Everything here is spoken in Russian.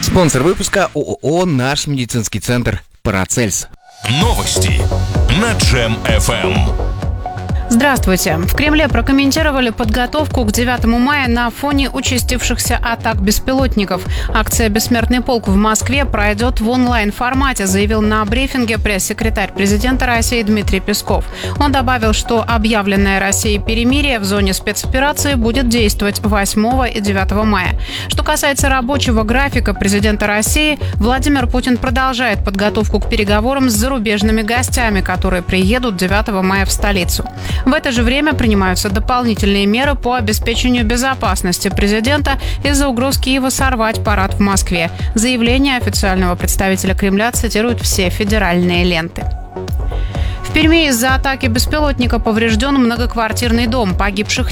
Спонсор выпуска ООО «Наш медицинский центр Парацельс». Новости на Джем-ФМ. Здравствуйте. В Кремле прокомментировали подготовку к 9 мая на фоне участившихся атак беспилотников. Акция «Бессмертный полк» в Москве пройдет в онлайн-формате, заявил на брифинге пресс-секретарь президента России Дмитрий Песков. Он добавил, что объявленное Россией перемирие в зоне спецоперации будет действовать 8 и 9 мая. Что касается рабочего графика президента России, Владимир Путин продолжает подготовку к переговорам с зарубежными гостями, которые приедут 9 мая в столицу. В это же время принимаются дополнительные меры по обеспечению безопасности президента из-за угроз Киева сорвать парад в Москве. Заявление официального представителя Кремля цитируют все федеральные ленты. В Перми из-за атаки беспилотника поврежден многоквартирный дом. Погибших